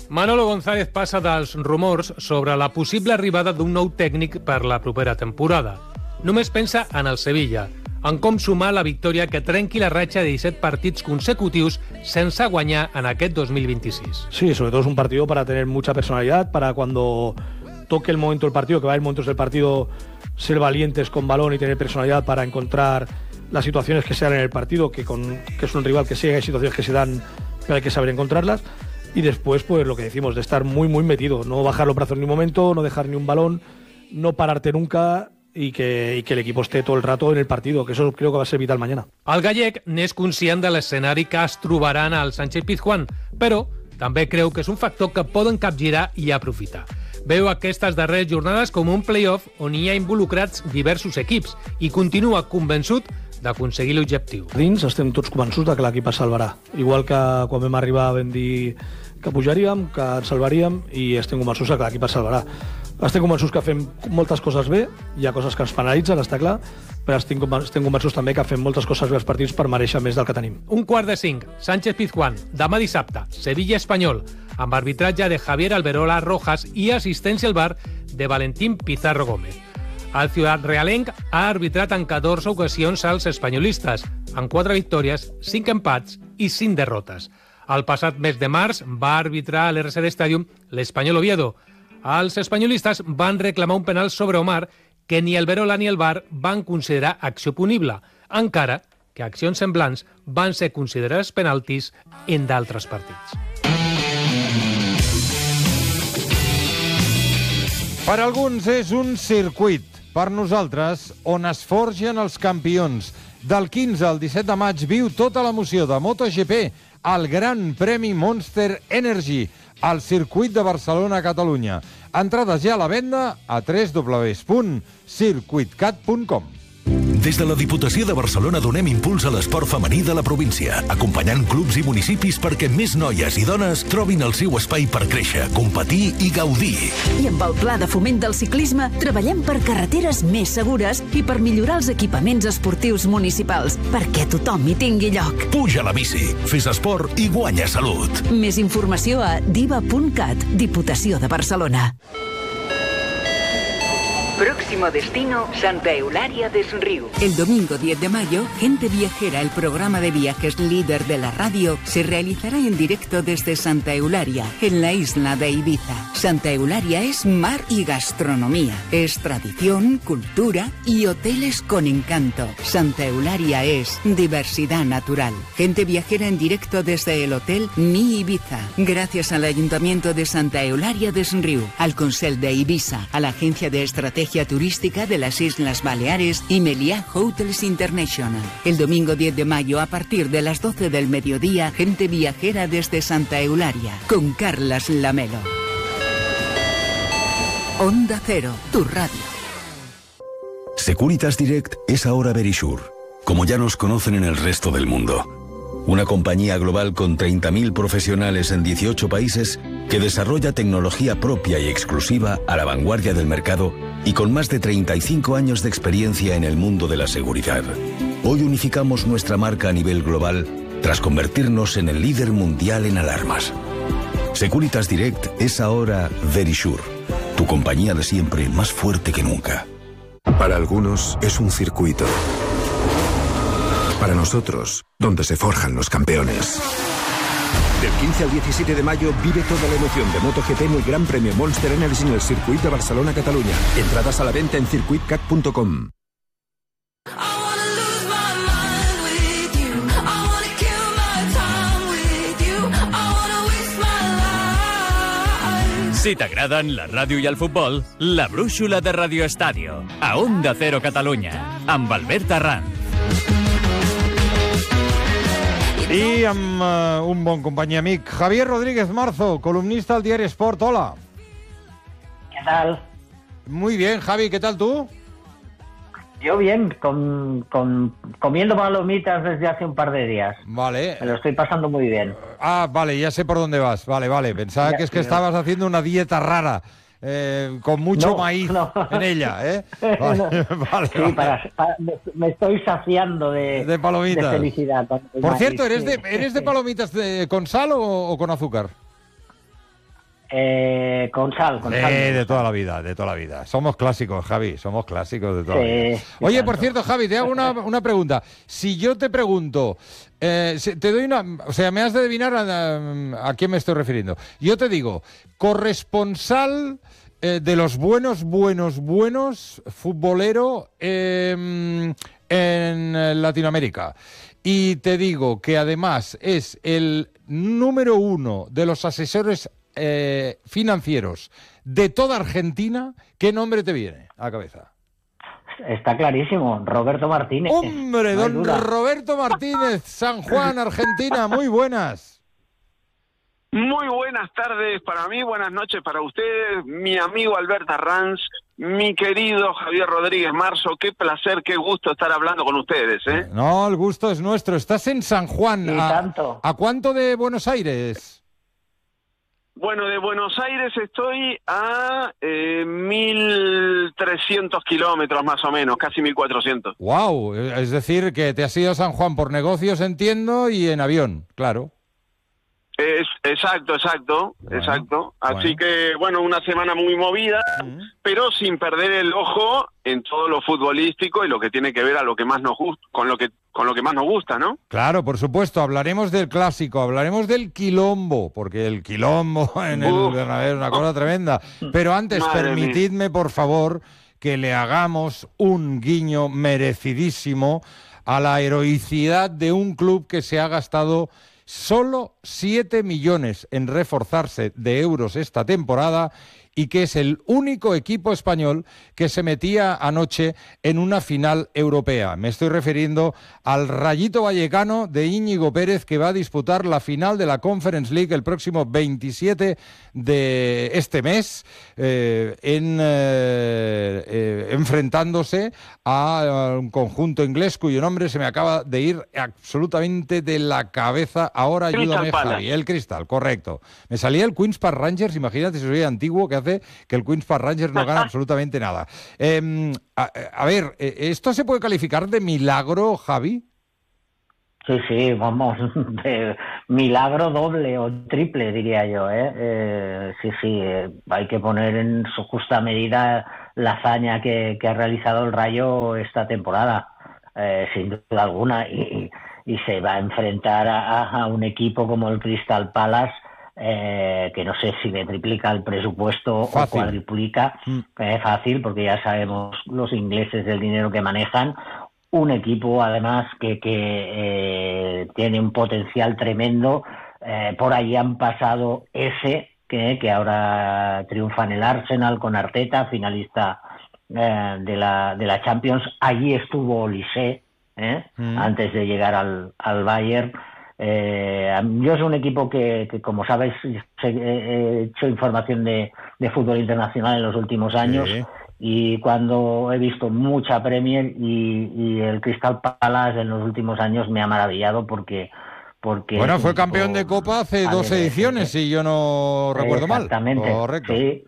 Manolo González passa dels rumors sobre la possible arribada d'un nou tècnic per la propera temporada. Només pensa en el Sevilla, en com sumar la victòria que trenqui la ratxa de 17 partits consecutius sense guanyar en aquest 2026. Sí, sobre todo es un partido para tener mucha personalidad, para cuando toque el momento del partido, que va a haber momentos del partido, ser valientes con balón y tener personalidad para encontrar las situaciones que se dan en el partido, que es un rival que sí hay situaciones que se dan, pero hay que saber encontrarlas. Y después, pues lo que decimos, de estar muy, muy metido, no bajar los brazos ni un momento, no dejar ni un balón, no pararte nunca i que l'equip esté tot el rato en el partido, que eso creo que va a ser vital mañana. El gallec n'és conscient de l'escenari que es trobaran al Sánchez-Pizjuán, però també creu que és un factor que poden capgirar i aprofitar. Veu aquestes darreres jornades com un play-off on hi ha involucrats diversos equips i continua convençut d'aconseguir l'objectiu. Dins estem tots convençuts de que l'equip es salvarà. Igual que quan vam arribar vam dir que pujaríem, que ens salvaríem, i estem convençuts que l'equip es salvarà. Estem convençuts que fem moltes coses bé, hi ha coses que ens penalitzen, està clar, però estem convençuts també que fem moltes coses bé als partits per mereixer més del que tenim. 1:45, Sánchez-Pizjuán, demà dissabte, Sevilla-Espanyol, amb arbitratge de Javier Alberola Rojas i assistència al bar de Valentín Pizarro Gómez. El Ciudad Realenc ha arbitrat en 14 ocasions als espanyolistes, en 4 victòries, 5 empats i 5 derrotes. El passat mes de març va arbitrar a l'RCD Stadium l'Espanyol Oviedo. Els espanyolistes van reclamar un penal sobre Omar que ni el Verola ni el VAR van considerar acció punible, encara que accions semblants van ser considerades penaltis en d'altres partits. Per alguns és un circuit, per nosaltres, on es forgen els campions. Del 15 al 17 de maig viu tota l'emoció de MotoGP, el Gran Premi Monster Energy, al circuit de Barcelona-Catalunya. Entrades ja a la venda a www.circuitcat.com. Des de la Diputació de Barcelona donem impuls a l'esport femení de la província, acompanyant clubs i municipis perquè més noies i dones trobin el seu espai per créixer, competir i gaudir. I amb el Pla de Foment del Ciclisme treballem per carreteres més segures i per millorar els equipaments esportius municipals, perquè tothom hi tingui lloc. Puja a la bici, fes esport i guanya salut. Més informació a diva.cat, Diputació de Barcelona. Próximo destino, Santa Eulalia de Sunriu. El domingo 10 de mayo, Gente Viajera, el programa de viajes líder de la radio, se realizará en directo desde Santa Eulalia, en la isla de Ibiza. Santa Eulalia es mar y gastronomía, es tradición, cultura y hoteles con encanto. Santa Eulalia es diversidad natural. Gente Viajera en directo desde el Hotel Mi Ibiza. Gracias al Ayuntamiento de Santa Eulalia de Sunriu, al Consell de Ibiza, a la Agencia de Estrategia Turística de las Islas Baleares y Meliá Hotels International. El domingo 10 de mayo a partir de las 12 del mediodía, Gente Viajera desde Santa Eulalia, con Carlas Lamelo. Onda Cero, tu radio. Securitas Direct es ahora Verisure, como ya nos conocen en el resto del mundo. Una compañía global con 30.000 profesionales en 18 países que desarrolla tecnología propia y exclusiva a la vanguardia del mercado y con más de 35 años de experiencia en el mundo de la seguridad. Hoy unificamos nuestra marca a nivel global tras convertirnos en el líder mundial en alarmas. Securitas Direct es ahora Verisure, tu compañía de siempre más fuerte que nunca. Para algunos es un circuito. Para nosotros, donde se forjan los campeones. Del 15 al 17 de mayo vive toda la emoción de MotoGP en el Gran Premio Monster Energy en el circuito de Barcelona-Catalunya. Entradas a la venta en circuitcat.com. Si t'agraden la ràdio i el futbol, la brúixola de Radio Estadio, a Onda Cero Catalunya, amb Albert Arranz. I amb un bon company i amic, Javier Rodríguez Marzo, columnista del diario Sport. Hola. ¿Qué tal? Muy bien, Javi, ¿qué tal tú? Yo bien, comiendo palomitas desde hace un par de días. Vale. Me lo estoy pasando muy bien. Ah, vale, ya sé por dónde vas. Vale. Pensaba que estabas haciendo una dieta rara. Con mucho maíz en ella, ¿eh? Vale, sí, me estoy saciando de palomitas. De felicidad. Por cierto, ¿eres de palomitas con sal o con azúcar? Con sal. De toda la vida. Somos clásicos, Javi, somos clásicos de toda la vida. Oye, por cierto, Javi, te hago una pregunta. Si yo te pregunto, te doy o sea, me has de adivinar a quién me estoy refiriendo. Yo te digo, corresponsal de los buenos futbolero en Latinoamérica. Y te digo que además es el número 1 de los asesores financieros de toda Argentina. ¿Qué nombre te viene a la cabeza? Está clarísimo, Roberto Martínez. ¡Hombre, no don Roberto Martínez, San Juan, Argentina! Muy buenas. Muy buenas tardes para mí, buenas noches para usted, mi amigo Albert Arranz, mi querido Javier Rodríguez Marzo. Qué placer, qué gusto estar hablando con ustedes, ¿eh? No, el gusto es nuestro. Estás en San Juan. Tanto. ¿A cuánto de Buenos Aires? Bueno, de Buenos Aires estoy a 1.300 kilómetros más o menos, casi 1.400. ¡Wow! Es decir, que te has ido a San Juan por negocios, entiendo, y en avión, claro. Exacto. Así que, bueno, una semana muy movida, pero sin perder el ojo en todo lo futbolístico y lo que tiene que ver a lo que más nos gusta, con lo que más nos gusta, ¿no? Claro, por supuesto, hablaremos del clásico, hablaremos del quilombo, porque el quilombo en el Bernabéu es una cosa tremenda. Pero antes, permitidme, por favor, que le hagamos un guiño merecidísimo a la heroicidad de un club que se ha gastado solo 7 millones en reforzarse de euros esta temporada y que es el único equipo español que se metía anoche en una final europea. Me estoy refiriendo al Rayito Vallecano de Íñigo Pérez, que va a disputar la final de la Conference League el próximo 27 de este mes, enfrentándose a un conjunto inglés cuyo nombre se me acaba de ir absolutamente de la cabeza. Ahora ayúdame, Javi. El Crystal, correcto. Me salía el Queen's Park Rangers, imagínate si soy antiguo, que hace que el Queen's Park Rangers no gana absolutamente nada. A ver, ¿esto se puede calificar de milagro, Javi? Sí, vamos, de milagro doble o triple, diría yo, sí, hay que poner en su justa medida la hazaña que ha realizado el Rayo esta temporada, sin duda alguna, y se va a enfrentar a un equipo como el Crystal Palace, que no sé si le triplica el presupuesto o cuadriplica, fácil, porque ya sabemos los ingleses del dinero que manejan. Un equipo, además, que tiene un potencial tremendo. Por ahí han pasado que ahora triunfa en el Arsenal con Arteta, finalista de la Champions. Allí estuvo Olise, antes de llegar al Bayern. Yo es un equipo que como sabéis, he hecho información de fútbol internacional en los últimos años, y cuando he visto mucha Premier y el Crystal Palace en los últimos años me ha maravillado porque bueno, fue campeón de Copa hace 2 ediciones, si yo no recuerdo mal. Exactamente. Correcto. Sí,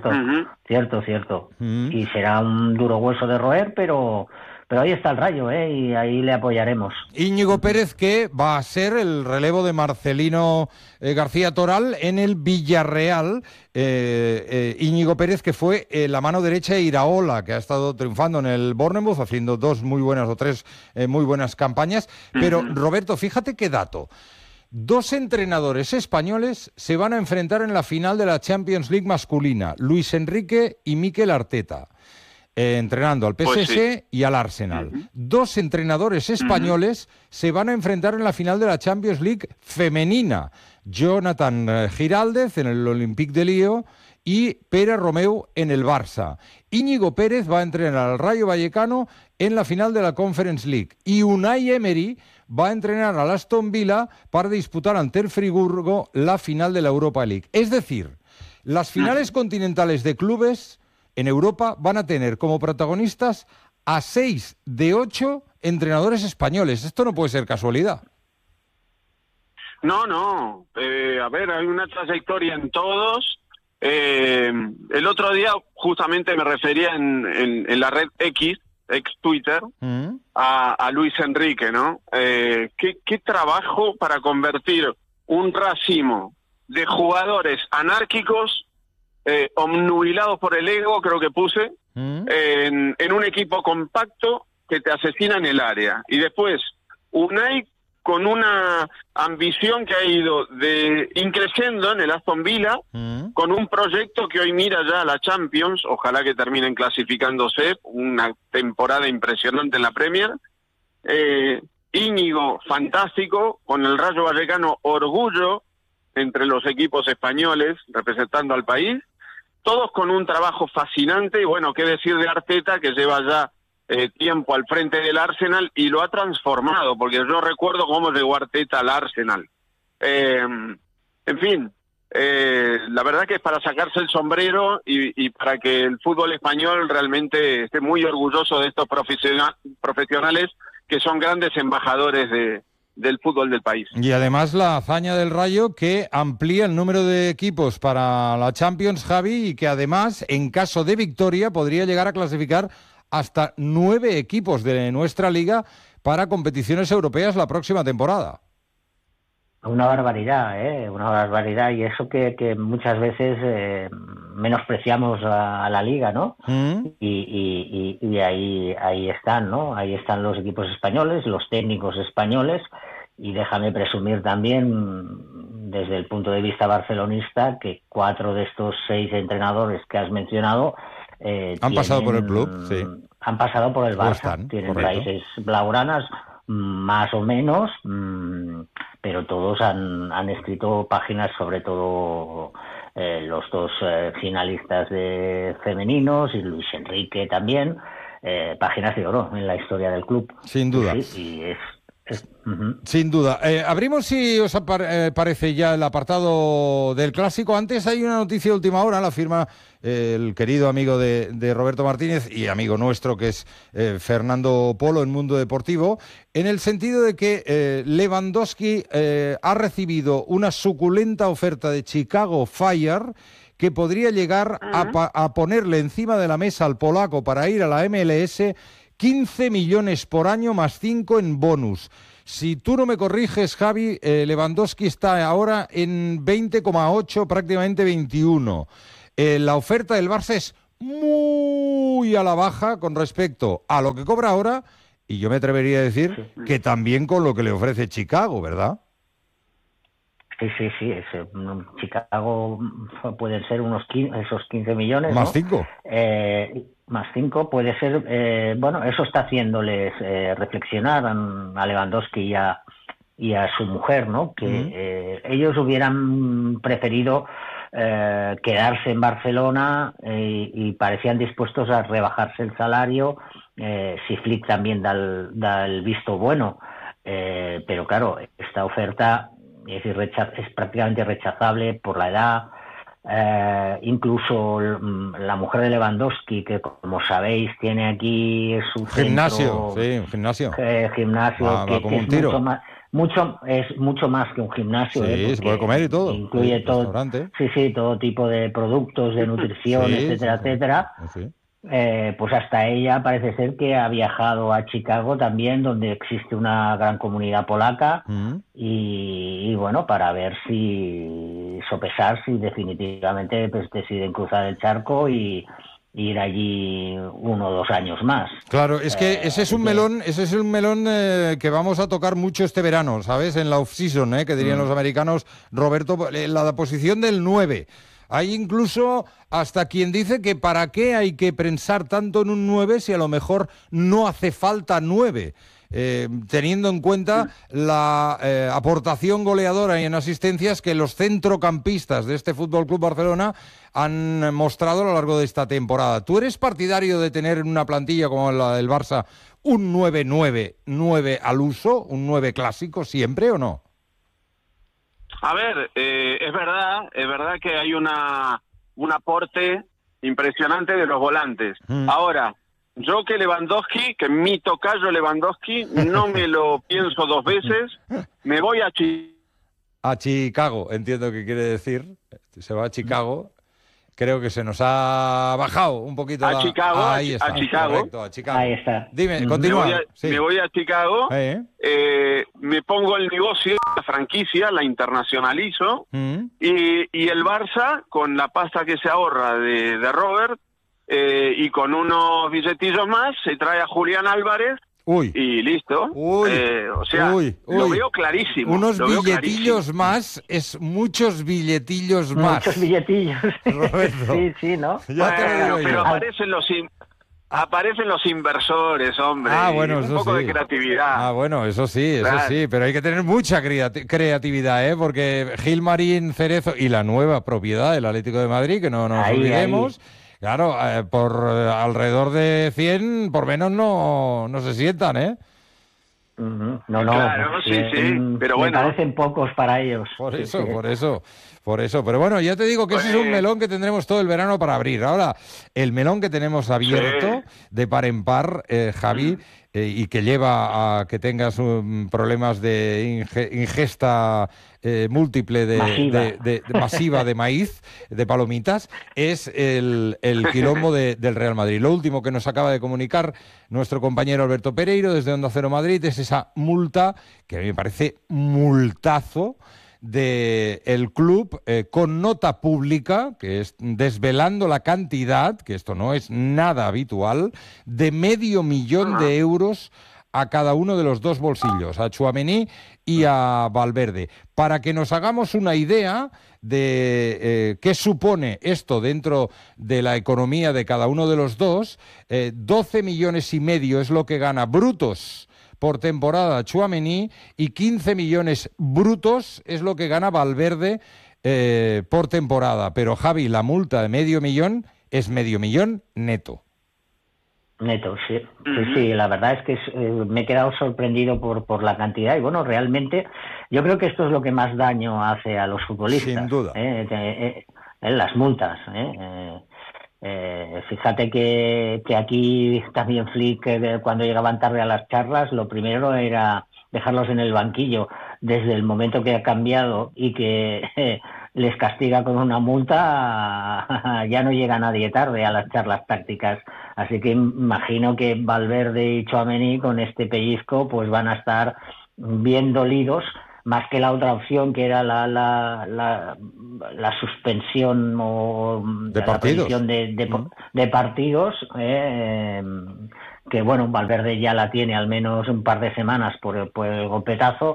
cierto. Y será un duro hueso de roer, pero ahí está el Rayo, y ahí le apoyaremos. Íñigo Pérez, que va a ser el relevo de Marcelino García Toral en el Villarreal. Íñigo Pérez, que fue la mano derecha de Iraola, que ha estado triunfando en el Bournemouth, haciendo 2 muy buenas o 3 muy buenas campañas. Pero, Roberto, fíjate qué dato. 2 entrenadores españoles se van a enfrentar en la final de la Champions League masculina, Luis Enrique y Mikel Arteta. Entrenando al PSG y al Arsenal. 2 entrenadores españoles se van a enfrentar en la final de la Champions League femenina. Jonathan Giraldez en el Olympique de Lyon y Pere Romeu en el Barça. Íñigo Pérez va a entrenar al Rayo Vallecano en la final de la Conference League. Y Unai Emery va a entrenar al Aston Villa para disputar ante el Friburgo la final de la Europa League. Es decir, las finales continentales de clubes en Europa van a tener como protagonistas a 6 de 8 entrenadores españoles. Esto no puede ser casualidad. No. A ver, hay una trayectoria en todos. El otro día justamente me refería en la red ex Twitter, a Luis Enrique, ¿no? ¿Qué trabajo para convertir un racimo de jugadores anárquicos, obnubilados por el ego, creo que puse, en un equipo compacto que te asesina en el área. Y después, Unai con una ambición que ha ido increciendo en el Aston Villa, con un proyecto que hoy mira ya a la Champions, ojalá que terminen clasificándose, una temporada impresionante en la Premier. Íñigo, fantástico, con el Rayo Vallecano, orgullo entre los equipos españoles, representando al país, todos con un trabajo fascinante, y bueno, qué decir de Arteta, que lleva ya tiempo al frente del Arsenal y lo ha transformado, porque yo recuerdo cómo llegó Arteta al Arsenal. En fin, la verdad que es para sacarse el sombrero y para que el fútbol español realmente esté muy orgulloso de estos profesionales que son grandes embajadores del fútbol del país. Y además la hazaña del Rayo, que amplía el número de equipos para la Champions, Javi, y que además, en caso de victoria, podría llegar a clasificar hasta 9 equipos de nuestra liga para competiciones europeas la próxima temporada. Una barbaridad, una barbaridad, y eso que muchas veces menospreciamos a la liga, ¿no? Y ahí están, ¿no? Ahí están los equipos españoles, los técnicos españoles, y déjame presumir también, desde el punto de vista barcelonista, que 4 de estos 6 entrenadores que has mencionado han pasado por el club, sí. Han pasado por el Barça, tienen raíces blaugranas, más o menos, pero todos han escrito páginas, sobre todo los 2 finalistas de femeninos y Luis Enrique también, páginas de oro en la historia del club. Sin duda. Sí, y sin duda. Abrimos, si os parece, ya el apartado del clásico. Antes hay una noticia de última hora, la firma el querido amigo de Roberto Martínez y amigo nuestro, que es Fernando Polo en Mundo Deportivo, en el sentido de que Lewandowski ha recibido una suculenta oferta de Chicago Fire que podría llegar a ponerle encima de la mesa al polaco para ir a la MLS 15 millones por año más 5 en bonus. Si tú no me corriges, Javi, Lewandowski está ahora en 20,8, prácticamente 21. La oferta del Barça es muy a la baja con respecto a lo que cobra ahora, y yo me atrevería a decir que también con lo que le ofrece Chicago, ¿verdad? Sí. Chicago pueden ser esos 15 millones, más ¿no? 5. Más 5 puede ser, eso está haciéndoles reflexionar a Lewandowski y a su mujer, ¿no? Que ellos hubieran preferido quedarse en Barcelona y parecían dispuestos a rebajarse el salario si Flick también da el visto bueno, pero claro, esta oferta es prácticamente rechazable por la edad. Incluso la mujer de Lewandowski, que como sabéis tiene aquí su gimnasio, gimnasio como que un tiro. Es mucho más que un gimnasio. Sí, se puede comer y todo. Incluye todo, todo tipo de productos de nutrición, etcétera. Sí. Pues hasta ella parece ser que ha viajado a Chicago también, donde existe una gran comunidad polaca, y bueno, para ver sopesar si definitivamente pues deciden cruzar el charco y ir allí 1 o 2 años más. Claro, es que ese es un melón que vamos a tocar mucho este verano, ¿sabes? En la off-season, que dirían los americanos, Roberto, la posición del 9. Hay incluso hasta quien dice que para qué hay que pensar tanto en un 9 si a lo mejor no hace falta 9. Teniendo en cuenta la aportación goleadora y en asistencias que los centrocampistas de este Fútbol Club Barcelona han mostrado a lo largo de esta temporada. ¿Tú eres partidario de tener en una plantilla como la del Barça un 9-9 al uso, un 9 clásico siempre, o no? A ver, es verdad que hay un aporte impresionante de los volantes. Ahora, yo que mi tocayo Lewandowski, no me lo pienso 2 veces, me voy a Chicago, entiendo que quiere decir, se va a Chicago, creo que se nos ha bajado un poquito a Chicago. Ahí está, a Chicago. Correcto, a Chicago. Ahí está. Dime, continúa. Me voy a Chicago, me pongo el negocio, la franquicia, la internacionalizo, y el Barça, con la pasta que se ahorra de Robert, y con unos billetillos más, se trae a Julián Álvarez. Y listo. Lo veo clarísimo. Unos billetillos más es muchos billetillos más. Muchos billetillos. Roberto. Sí, ¿no? Pero aparecen los inversores, hombre. Bueno, un poco de creatividad. Bueno, eso sí, pero hay que tener mucha creatividad, porque Gilmarín Cerezo y la nueva propiedad del Atlético de Madrid, que no nos olvidemos. Claro, por alrededor de 100, por menos no se sientan, ¿eh? No, claro, sí, pero bueno. Me parecen pocos para ellos. Por eso. Pero bueno, ya te digo que ese es un melón que tendremos todo el verano para abrir. Ahora, el melón que tenemos abierto de par en par, Javi, y que lleva a que tengas problemas de ingesta múltiple masiva de maíz, de palomitas, es el quilombo del Real Madrid. Lo último que nos acaba de comunicar nuestro compañero Alberto Pereiro desde Onda Cero Madrid es esa multa, que a mí me parece multazo, del club con nota pública, que es desvelando la cantidad, que esto no es nada habitual, de $500,000 de euros a cada uno de los dos bolsillos, a Tchouaméni y a Valverde. Para que nos hagamos una idea de qué supone esto dentro de la economía de cada uno de los dos, 12,5 millones es lo que gana brutos por temporada Tchouaméni y 15 millones brutos es lo que gana Valverde por temporada. Pero, Javi, la multa de $500,000 es $500,000 neto. Neto, sí. Sí, la verdad es que me he quedado sorprendido por la cantidad y bueno, realmente yo creo que esto es lo que más daño hace a los futbolistas. Sin duda. Las multas. Fíjate que aquí también Flick, cuando llegaban tarde a las charlas, lo primero era dejarlos en el banquillo. Desde el momento que ha cambiado y que les castiga con una multa, ya no llega nadie tarde a las charlas tácticas. Así que imagino que Valverde y Tchouaméni con este pellizco pues van a estar bien dolidos, más que la otra opción que era la suspensión o de partidos. De partidos, que bueno, Valverde ya la tiene al menos un par de semanas por el golpetazo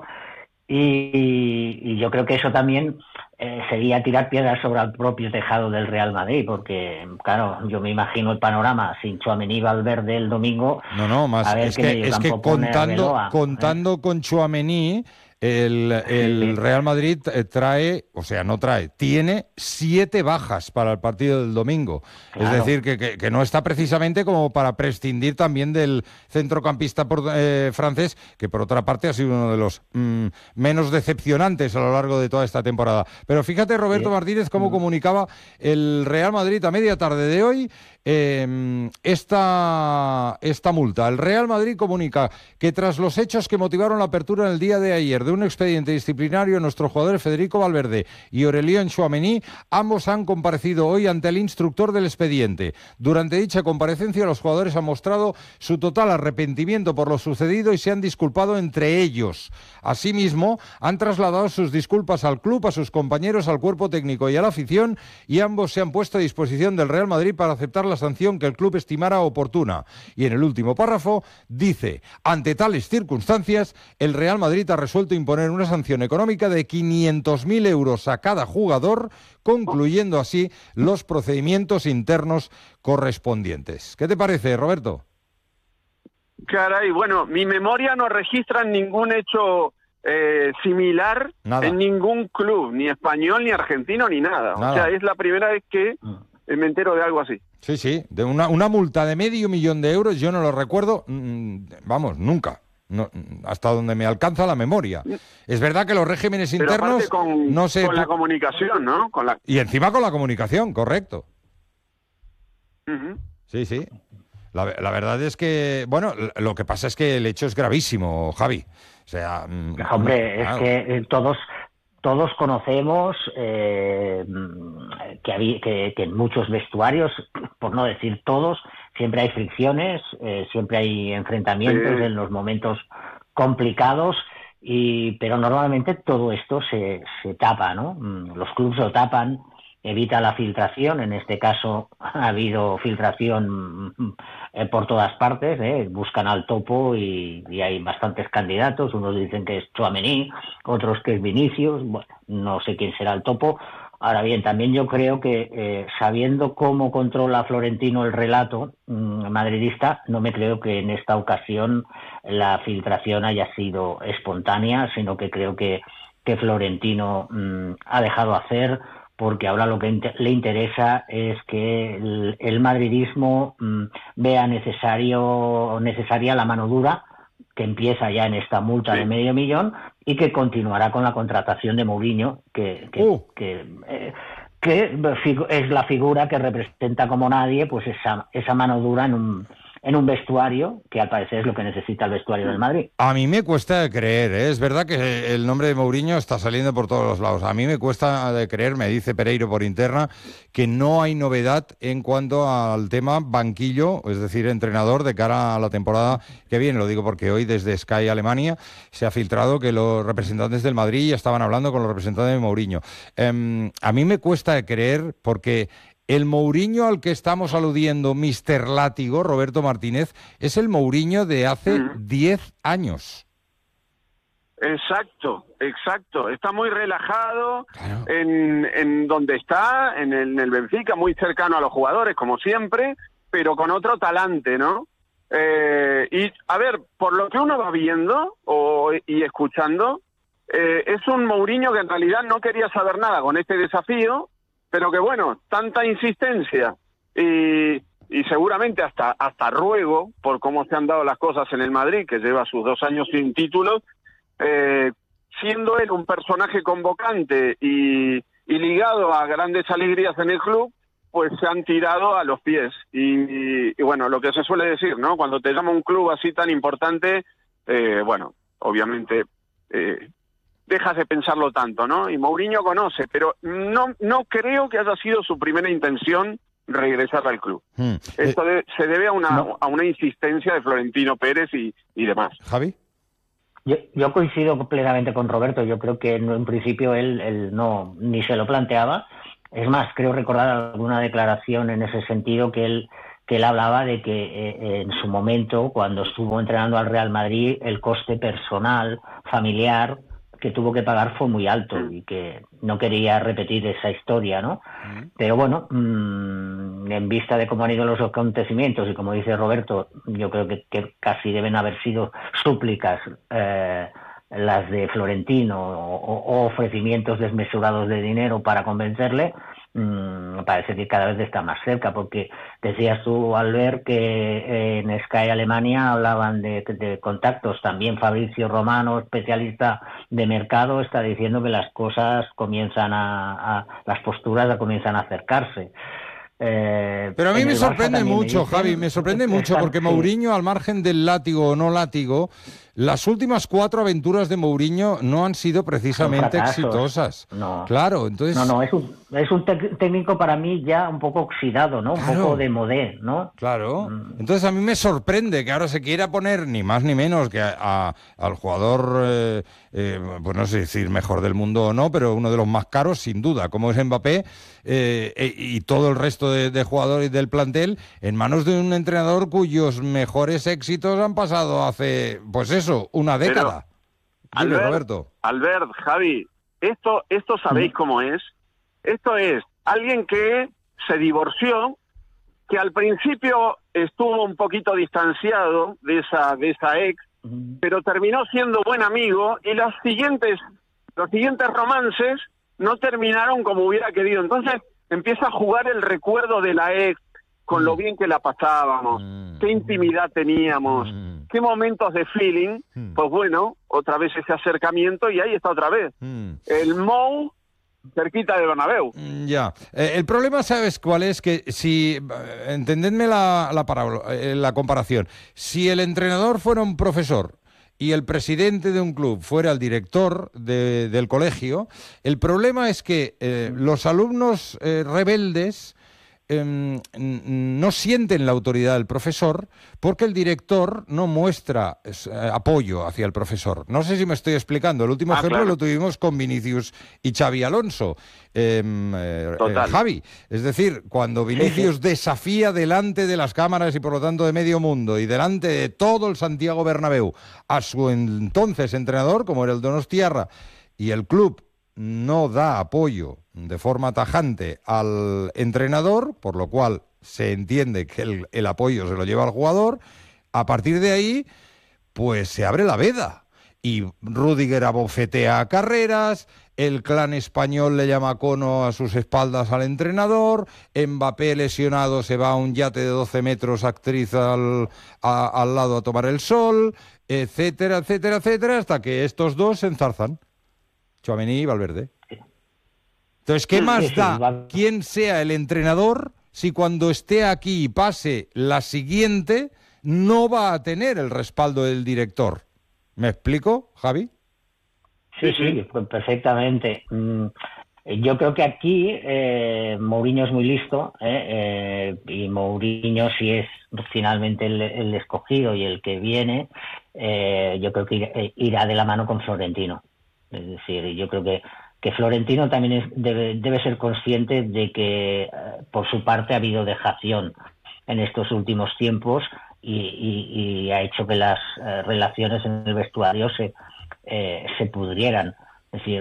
y yo creo que eso también sería tirar piedras sobre el propio tejado del Real Madrid, porque claro, yo me imagino el panorama sin Tchouaméni y Valverde el domingo. Más es que contando con Tchouaméni, el Real Madrid tiene 7 bajas para el partido del domingo. Claro. Es decir, que no está precisamente como para prescindir también del centrocampista francés, que por otra parte ha sido uno de los menos decepcionantes a lo largo de toda esta temporada. Pero fíjate, Roberto Martínez, cómo comunicaba el Real Madrid a media tarde de hoy esta multa. El Real Madrid comunica que tras los hechos que motivaron la apertura en el día de ayer de un expediente disciplinario, nuestros jugadores Federico Valverde y Aurélien Tchouaméni, ambos han comparecido hoy ante el instructor del expediente. Durante dicha comparecencia, los jugadores han mostrado su total arrepentimiento por lo sucedido y se han disculpado entre ellos. Asimismo, han trasladado sus disculpas al club, a sus compañeros, al cuerpo técnico y a la afición, y ambos se han puesto a disposición del Real Madrid para aceptar la sanción que el club estimara oportuna. Y en el último párrafo dice: ante tales circunstancias, el Real Madrid ha resuelto imponer una sanción económica de 500.000 euros a cada jugador, concluyendo así los procedimientos internos correspondientes. ¿Qué te parece, Roberto? Caray, bueno, mi memoria no registra ningún hecho similar en ningún club, ni español, ni argentino, ni nada. O sea, es la primera vez que me entero de algo así. Sí, de una multa de $500,000 de euros, yo no lo recuerdo, nunca. No, hasta donde me alcanza la memoria. Es verdad que los regímenes internos no se... Con la comunicación, ¿no? Y encima con la comunicación, correcto. Sí. La verdad es que, bueno, lo que pasa es que el hecho es gravísimo, Javi. O sea... Hombre, es que todos conocemos que que en muchos vestuarios, por no decir todos, siempre hay fricciones, siempre hay enfrentamientos en los momentos complicados, pero normalmente todo esto se tapa, ¿no? Los clubes lo tapan, evita la filtración. En este caso ha habido filtración por todas partes, buscan al topo y hay bastantes candidatos. Unos dicen que es Tchouaméni, otros que es Vinicius. Bueno, no sé quién será el topo. Ahora bien, también yo creo que sabiendo cómo controla Florentino el relato madridista, no me creo que en esta ocasión la filtración haya sido espontánea, sino que creo que Florentino ha dejado hacer, porque ahora lo que le interesa es que el madridismo vea necesaria la mano dura, que empieza ya en esta multa de $500,000 y que continuará con la contratación de Mourinho, que es la figura que representa como nadie pues esa mano dura en un vestuario, que al parecer es lo que necesita el vestuario del Madrid. A mí me cuesta de creer, ¿eh? Es verdad que el nombre de Mourinho está saliendo por todos los lados. A mí me cuesta de creer, me dice Pereiro por interna, que no hay novedad en cuanto al tema banquillo, es decir, entrenador de cara a la temporada que viene. Lo digo porque hoy desde Sky Alemania se ha filtrado que los representantes del Madrid ya estaban hablando con los representantes de Mourinho. A mí me cuesta de creer porque el Mourinho al que estamos aludiendo, Mr. Látigo, Roberto Martínez, es el Mourinho de hace 10 años. Exacto. Está muy relajado, claro, en donde está, en el Benfica, muy cercano a los jugadores, como siempre, pero con otro talante, ¿no? Y, a ver, por lo que uno va viendo y escuchando, es un Mourinho que en realidad no quería saber nada con este desafío, pero que bueno, tanta insistencia y seguramente hasta ruego por cómo se han dado las cosas en el Madrid, que lleva sus 2 años sin títulos, siendo él un personaje convocante y ligado a grandes alegrías en el club, pues se han tirado a los pies. Y bueno, lo que se suele decir, ¿no? Cuando te llama un club así tan importante, bueno, obviamente dejas de pensarlo tanto, ¿no? Y Mourinho conoce, pero no creo que haya sido su primera intención regresar al club. Esto se debe a una insistencia de Florentino Pérez y demás. ¿Javi? Yo coincido plenamente con Roberto. Yo creo que en un principio él no ni se lo planteaba. Es más, creo recordar alguna declaración en ese sentido que él hablaba de que en su momento, cuando estuvo entrenando al Real Madrid, el coste personal, familiar, que tuvo que pagar fue muy alto y que no quería repetir esa historia, ¿no? Pero bueno, en vista de cómo han ido los acontecimientos y como dice Roberto, yo creo que casi deben haber sido súplicas las de Florentino o ofrecimientos desmesurados de dinero para convencerle. Parece que cada vez está más cerca, porque decías tú, Albert, que en Sky Alemania hablaban de contactos. También Fabrizio Romano, especialista de mercado, está diciendo que las cosas comienzan las posturas comienzan a acercarse. Pero a mí me sorprende mucho, Javi, me sorprende mucho, porque Mourinho, al margen del látigo o no látigo, las últimas 4 aventuras de Mourinho no han sido precisamente exitosas. No. Claro, entonces... No, es un técnico para mí ya un poco oxidado, ¿no? Claro. Un poco de modé, ¿no? Claro. Entonces a mí me sorprende que ahora se quiera poner ni más ni menos que al jugador, pues no sé decir mejor del mundo o no, pero uno de los más caros, sin duda, como es Mbappé, y todo el resto de jugadores del plantel, en manos de un entrenador cuyos mejores éxitos han pasado hace, pues eso, una década. Dile, Roberto. Albert, Javi, esto sabéis cómo es. Esto es alguien que se divorció, que al principio estuvo un poquito distanciado de esa ex, pero terminó siendo buen amigo, y los siguientes romances no terminaron como hubiera querido. Entonces empieza a jugar el recuerdo de la ex, con lo bien que la pasábamos, qué intimidad teníamos, qué momentos de feeling. Pues bueno, otra vez ese acercamiento, y ahí está otra vez. El Mou cerquita de Bernabéu. Ya. El problema, ¿sabes cuál es? Que si, entendedme la comparación, si el entrenador fuera un profesor y el presidente de un club fuera el director del colegio, el problema es que los alumnos rebeldes no sienten la autoridad del profesor porque el director no muestra apoyo hacia el profesor. No sé si me estoy explicando. El último ejemplo lo tuvimos con Vinicius y Xavi Alonso. Javi, es decir, cuando Vinicius desafía delante de las cámaras y por lo tanto de medio mundo y delante de todo el Santiago Bernabéu a su entonces entrenador, como era el Donostiarra, y el club no da apoyo de forma tajante al entrenador, por lo cual se entiende que el apoyo se lo lleva al jugador, a partir de ahí, pues se abre la veda. Y Rüdiger abofetea a Carreras, el clan español le llama cono a sus espaldas al entrenador, Mbappé lesionado se va a un yate de 12 metros actriz al lado a tomar el sol, etcétera, etcétera, etcétera, hasta que estos dos se enzarzan. Tchouaméni y Valverde. Entonces, ¿qué más da quién sea el entrenador si cuando esté aquí y pase la siguiente no va a tener el respaldo del director? ¿Me explico, Javi? Sí, perfectamente. Yo creo que aquí Mourinho es muy listo y Mourinho, si es finalmente el escogido y el que viene, yo creo que irá de la mano con Florentino. Es decir, yo creo que Florentino también debe ser consciente de que por su parte ha habido dejación en estos últimos tiempos y ha hecho que las relaciones en el vestuario se pudrieran. Es decir,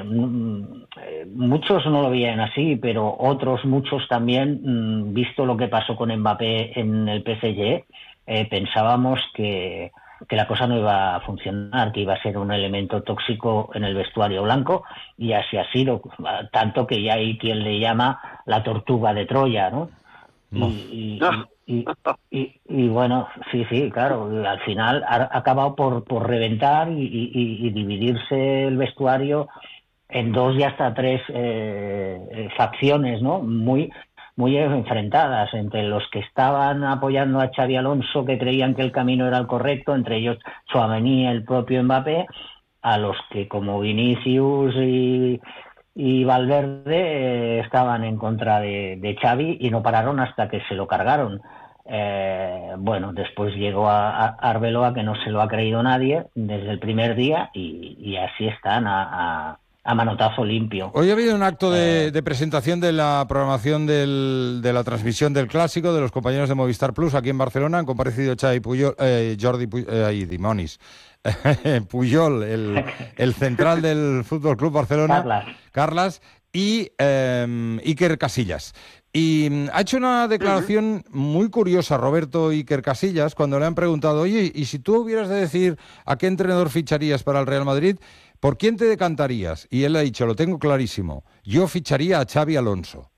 muchos no lo veían así, pero otros muchos también, visto lo que pasó con Mbappé en el PSG, pensábamos que la cosa no iba a funcionar, que iba a ser un elemento tóxico en el vestuario blanco, y así ha sido, tanto que ya hay quien le llama la tortuga de Troya, ¿no? Y bueno, sí, claro, al final ha acabado por reventar y dividirse el vestuario en 2 y hasta 3 facciones, ¿no? Muy enfrentadas, entre los que estaban apoyando a Xavi Alonso, que creían que el camino era el correcto, entre ellos Tchouaméni, el propio Mbappé, a los que como Vinicius y Valverde estaban en contra de Xavi y no pararon hasta que se lo cargaron. Bueno, después llegó a Arbeloa, que no se lo ha creído nadie desde el primer día, y así están a manotazo limpio. Hoy ha habido un acto de presentación de la programación de la transmisión del Clásico de los compañeros de Movistar Plus aquí en Barcelona. Han comparecido Xavi Puyol, Jordi Dimonis, Puyol, el central del Fútbol Club Barcelona, Carles, y Iker Casillas. Y ha hecho una declaración muy curiosa, Roberto Iker Casillas, cuando le han preguntado, oye, y si tú hubieras de decir a qué entrenador ficharías para el Real Madrid, ¿por quién te decantarías? Y él ha dicho, lo tengo clarísimo, yo ficharía a Xavi Alonso.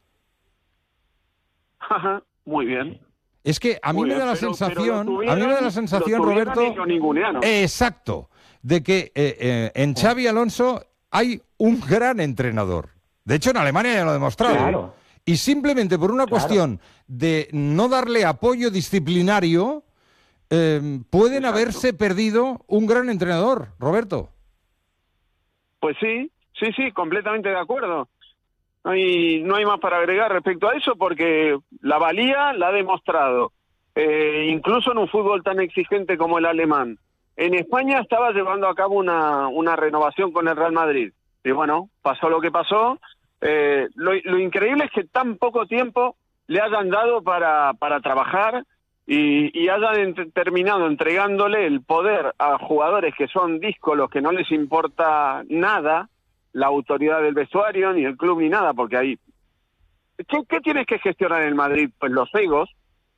Muy bien. Es que a mí me da la sensación, Roberto, exacto, de que en Xavi Alonso hay un gran entrenador. De hecho, en Alemania ya lo ha demostrado. Claro. Y simplemente por una cuestión de no darle apoyo disciplinario, pueden haberse perdido un gran entrenador, Roberto. Pues sí, completamente de acuerdo. No hay más para agregar respecto a eso, porque la valía la ha demostrado. Incluso en un fútbol tan exigente como el alemán. En España estaba llevando a cabo una renovación con el Real Madrid. Y bueno, pasó lo que pasó. Lo increíble es que tan poco tiempo le hayan dado para trabajar y hayan terminado entregándole el poder a jugadores que son díscolos, que no les importa nada la autoridad del vestuario, ni el club, ni nada, porque ahí... ¿Qué tienes que gestionar en el Madrid? Pues los egos.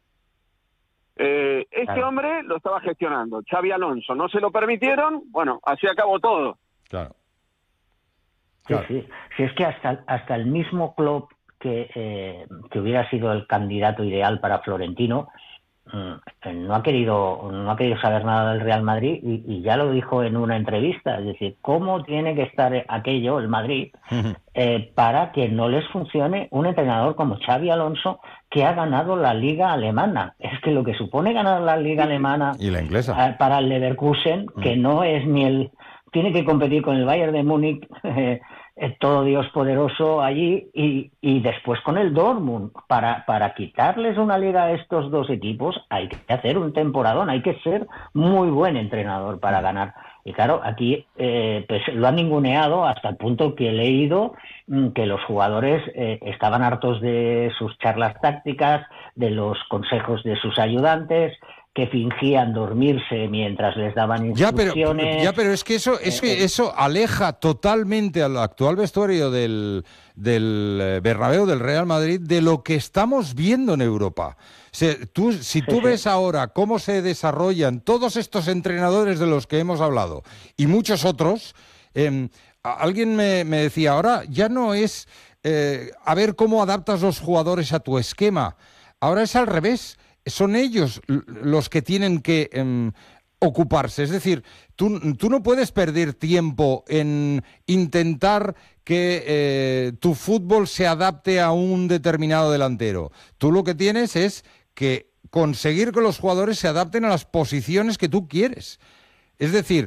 Este hombre lo estaba gestionando, Xavi Alonso. No se lo permitieron, bueno, así acabó todo. Claro. Sí. Si es que hasta el mismo club que hubiera sido el candidato ideal para Florentino, no ha querido saber nada del Real Madrid y ya lo dijo en una entrevista, es decir, cómo tiene que estar aquello, el Madrid, para que no les funcione un entrenador como Xabi Alonso, que ha ganado la Liga Alemana. Es que lo que supone ganar la Liga Alemana y la inglesa para el Leverkusen, que no es ni el... Tiene que competir con el Bayern de Múnich, todo Dios poderoso allí, y después con el Dortmund. Para quitarles una liga a estos dos equipos hay que hacer un temporadón, hay que ser muy buen entrenador para ganar. Y claro, aquí pues lo han ninguneado hasta el punto que he leído que los jugadores estaban hartos de sus charlas tácticas, de los consejos de sus ayudantes, que fingían dormirse mientras les daban instrucciones. Pero es que eso aleja totalmente al actual vestuario del Bernabéu, del Real Madrid, de lo que estamos viendo en Europa. O sea, si tú ves ahora cómo se desarrollan todos estos entrenadores de los que hemos hablado y muchos otros, alguien me decía, ahora ya no es a ver cómo adaptas los jugadores a tu esquema, ahora es al revés. Son ellos los que tienen que ocuparse. Es decir, tú no puedes perder tiempo en intentar que tu fútbol se adapte a un determinado delantero. Tú lo que tienes es que conseguir que los jugadores se adapten a las posiciones que tú quieres. Es decir,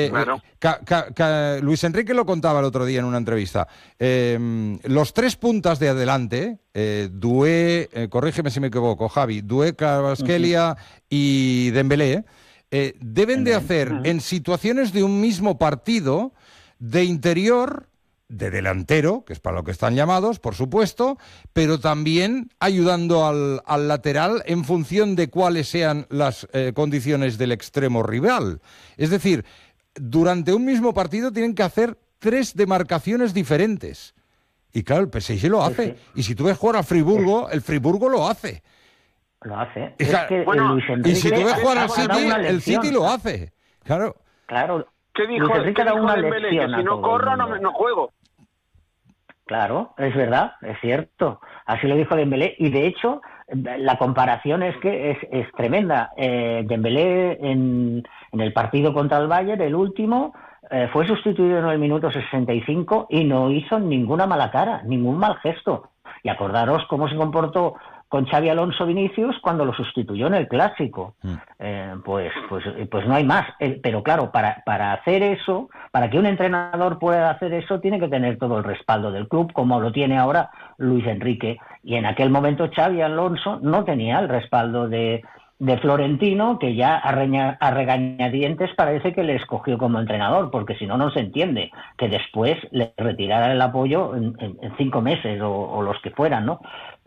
Luis Enrique lo contaba el otro día en una entrevista, los tres puntas de adelante, Doué, corrígeme si me equivoco, Javi, Doué, Kvaratskhelia y Dembélé, deben de hacer en situaciones de un mismo partido de interior, de delantero, que es para lo que están llamados, por supuesto, pero también ayudando al lateral en función de cuáles sean las condiciones del extremo rival. Es decir, durante un mismo partido tienen que hacer 3 demarcaciones diferentes. Y claro, el PSG lo hace. Y si tú ves jugar al Friburgo, el Friburgo lo hace. Lo hace. Y, Luis Enrique, y si tú ves jugar al City, el City lo hace. Claro. ¿Qué dijo Dembélé? Que si no corro, no juego. Claro, es verdad, es cierto. Así lo dijo Dembélé. Y de hecho, la comparación es que es tremenda. Dembélé en el partido contra el Bayern, el último, fue sustituido en el minuto 65 y no hizo ninguna mala cara, ningún mal gesto. Y acordaros cómo se comportó con Xabi Alonso Vinicius cuando lo sustituyó en el Clásico. Pues no hay más. Pero claro, para hacer eso, para que un entrenador pueda hacer eso, tiene que tener todo el respaldo del club, como lo tiene ahora Luis Enrique. Y en aquel momento Xabi Alonso no tenía el respaldo de Florentino, que ya a regañadientes parece que le escogió como entrenador, porque si no, no se entiende que después le retirara el apoyo en 5 meses o los que fueran, ¿no?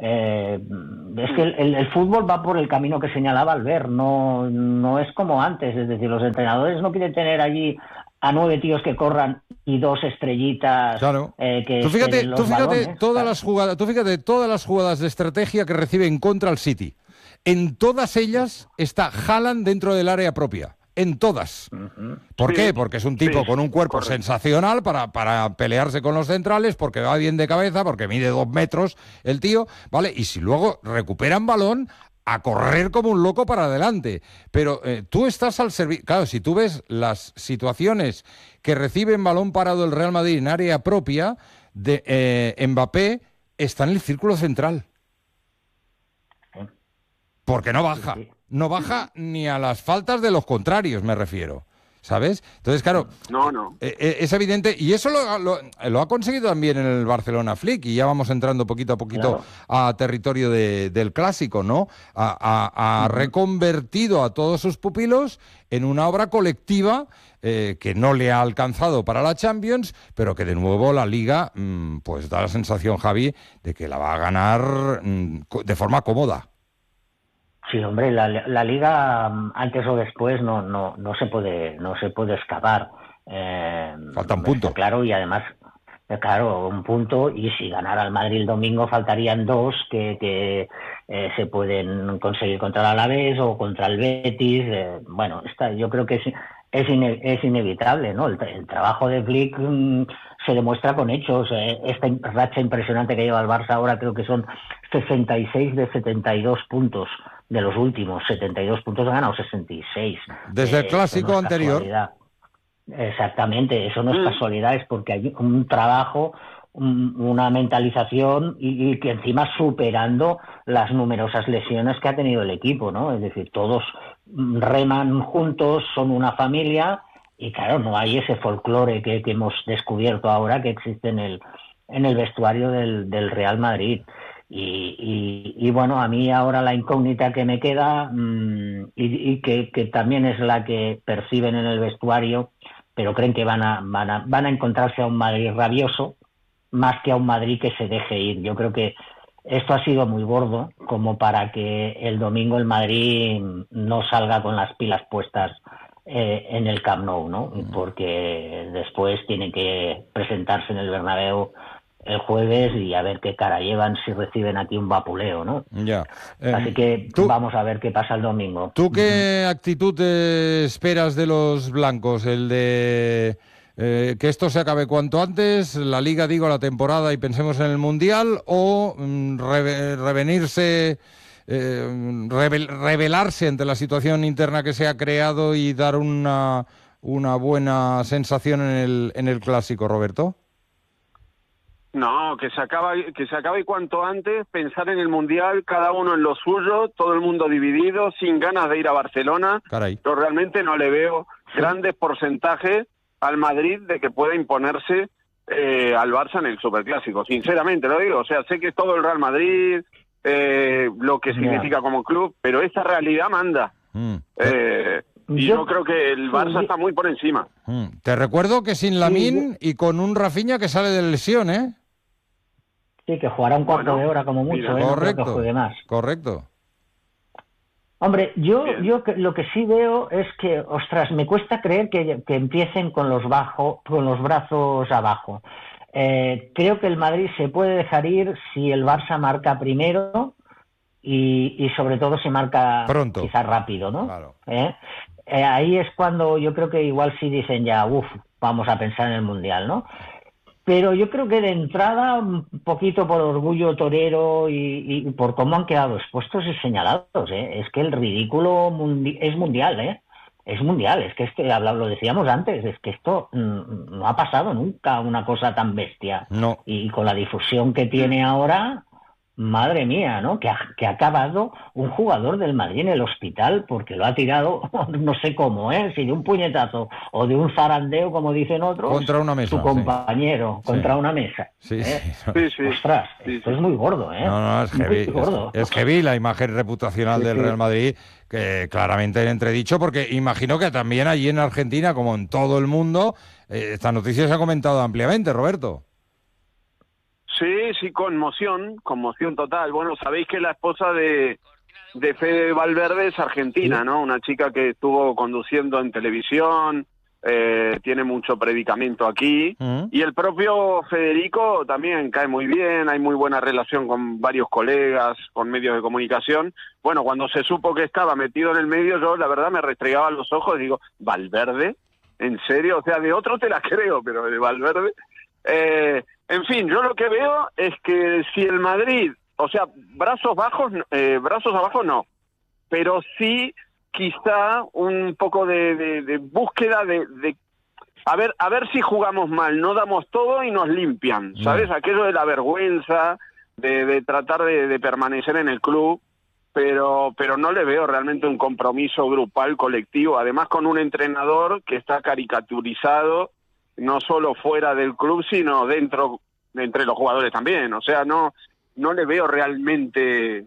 Es que el fútbol va por el camino que señalaba Albert, no es como antes, es decir, los entrenadores no quieren tener allí a 9 tíos que corran y 2 estrellitas. Claro. Tú fíjate todas las jugadas de estrategia que reciben contra el City. En todas ellas está Haaland dentro del área propia. En todas. ¿Por qué? Porque es un tipo con un cuerpo sensacional para pelearse con los centrales, porque va bien de cabeza, porque mide 2 metros el tío, ¿vale? Y si luego recuperan balón, a correr como un loco para adelante. Pero tú estás al servicio... Claro, si tú ves las situaciones que reciben balón parado el Real Madrid en área propia, Mbappé está en el círculo central. Porque no baja. No baja ni a las faltas de los contrarios, me refiero. ¿Sabes? Entonces, claro, es evidente, y eso lo ha conseguido también en el Barcelona Flick, y ya vamos entrando poquito a poquito a territorio del clásico, ¿no? Ha reconvertido a todos sus pupilos en una obra colectiva que no le ha alcanzado para la Champions, pero que de nuevo la Liga, pues da la sensación, Javi, de que la va a ganar de forma cómoda. Sí, hombre, la Liga antes o después no se puede escapar. Falta un punto. Claro, y además, claro, un punto, y si ganara el Madrid el domingo faltarían 2 que se pueden conseguir contra el Alavés o contra el Betis. Bueno, yo creo que es inevitable, ¿no? El trabajo de Flick se demuestra con hechos. Esta racha impresionante que lleva el Barça ahora, creo que son 66 de 72 puntos de los últimos. 72 puntos ha ganado 66. Desde el clásico anterior. Exactamente, eso no es casualidad, es porque hay un trabajo, una mentalización y que encima superando las numerosas lesiones que ha tenido el equipo, ¿no? Es decir, todos reman juntos, son una familia y claro, no hay ese folclore que hemos descubierto ahora que existe en el vestuario del Real Madrid. Y bueno, a mí ahora la incógnita que me queda y que también es la que perciben en el vestuario, pero creen que van a encontrarse a un Madrid rabioso más que a un Madrid que se deje ir. Yo creo que esto ha sido muy gordo como para que el domingo el Madrid no salga con las pilas puestas en el Camp Nou, ¿no? Porque después tiene que presentarse en el Bernabéu el jueves y a ver qué cara llevan si reciben aquí un vapuleo, ¿no? Ya. Así que vamos a ver qué pasa el domingo. ¿Tú qué actitud esperas de los blancos? ¿El de que esto se acabe cuanto antes, la Liga, digo, la temporada y pensemos en el Mundial, o rebelarse ante la situación interna que se ha creado y dar una buena sensación en el Clásico, Roberto? No, que se acabe cuanto antes, pensar en el Mundial, cada uno en lo suyo, todo el mundo dividido, sin ganas de ir a Barcelona. Caray. Yo realmente no le veo grandes porcentajes al Madrid de que pueda imponerse al Barça en el Superclásico, sinceramente lo digo. O sea, sé que es todo el Real Madrid, lo que significa como club, pero esta realidad manda. Y yo creo que el Barça está muy por encima. Te recuerdo que sin Lamine y con un Rafinha que sale de lesión, ¿eh? Sí, que jugará un cuarto de hora como mucho, ¿eh? Correcto, no creo que juegue más. Correcto. Hombre, yo lo que sí veo es que, ostras, me cuesta creer que empiecen con los brazos abajo. Creo que el Madrid se puede dejar ir si el Barça marca primero y sobre todo si marca pronto, quizás rápido, ¿no? Claro. Ahí es cuando yo creo que igual sí dicen ya, vamos a pensar en el Mundial, ¿no? Pero yo creo que de entrada, un poquito por orgullo torero y por cómo han quedado expuestos y señalados, es que el ridículo es mundial, es mundial, es que lo decíamos antes, es que esto no ha pasado nunca una cosa tan bestia. No. Y con la difusión que tiene ahora, madre mía, ¿no? Que ha acabado un jugador del Madrid en el hospital porque lo ha tirado, no sé cómo, si de un puñetazo o de un zarandeo, como dicen otros, contra una mesa, su compañero, contra una mesa. Sí. Ostras, esto es muy gordo, No, es heavy. Muy gordo. Es heavy la imagen reputacional del Real Madrid, que claramente en entredicho, porque imagino que también allí en Argentina, como en todo el mundo, esta noticia se ha comentado ampliamente, Roberto. Sí, conmoción total. Bueno, sabéis que la esposa de Fede Valverde es argentina, ¿no? Una chica que estuvo conduciendo en televisión, tiene mucho predicamento aquí, y el propio Federico también cae muy bien, hay muy buena relación con varios colegas, con medios de comunicación. Bueno, cuando se supo que estaba metido en el medio, yo la verdad me restregaba los ojos y digo, ¿Valverde? ¿En serio? O sea, de otro te la creo, pero de Valverde... en fin, yo lo que veo es que si el Madrid, o sea, brazos abajo no, pero sí quizá un poco de búsqueda de a ver si jugamos mal, no damos todo y nos limpian, ¿sabes? Aquello de la vergüenza, de tratar de permanecer en el club, pero no le veo realmente un compromiso grupal, colectivo, además con un entrenador que está caricaturizado, no solo fuera del club, sino entre los jugadores también. O sea, no le veo realmente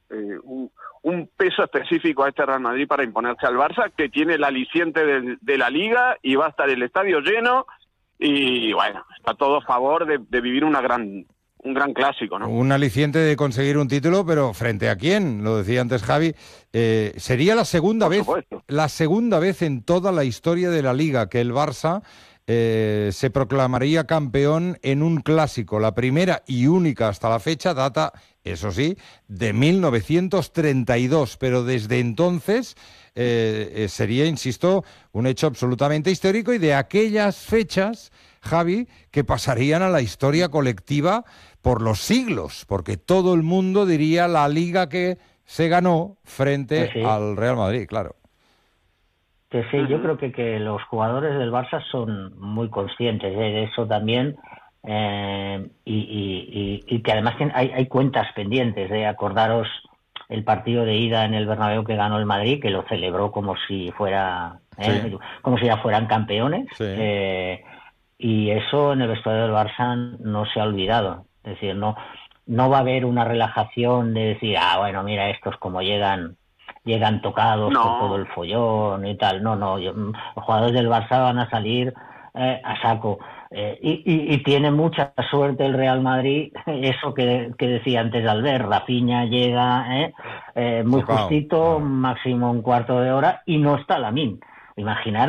un peso específico a este Real Madrid para imponerse al Barça, que tiene el aliciente de la Liga y va a estar el estadio lleno y, bueno, está todo a favor de vivir un gran clásico, ¿no? Un aliciente de conseguir un título, pero ¿frente a quién? Lo decía antes Javi. Sería la segunda vez en toda la historia de la Liga que el Barça se proclamaría campeón en un clásico. La primera y única hasta la fecha data, eso sí, de 1932, pero desde entonces sería, insisto, un hecho absolutamente histórico y de aquellas fechas, Javi, que pasarían a la historia colectiva por los siglos, porque todo el mundo diría la liga que se ganó frente al Real Madrid, claro. Que sí, yo creo que los jugadores del Barça son muy conscientes de eso también, y que además hay cuentas pendientes. Acordaros el partido de ida en el Bernabéu que ganó el Madrid, que lo celebró como si fuera como si ya fueran campeones, y eso en el vestuario del Barça no se ha olvidado. Es decir, no va a haber una relajación de decir, bueno, mira, estos como llegan tocados por todo el follón y tal. No, los jugadores del Barça van a salir a saco. Y tiene mucha suerte el Real Madrid, eso que decía antes Albert, Rafinha llega muy justito, máximo un cuarto de hora, y no está Lamine. Imaginar